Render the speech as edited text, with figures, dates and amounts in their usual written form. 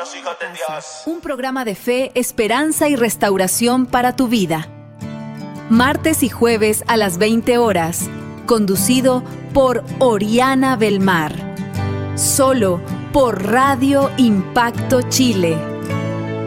los hijos de Dios. Un programa de fe, esperanza y restauración para tu vida. Martes y jueves a las 20 horas. Conducido por Oriana Belmar. Solo por Radio Impacto Chile.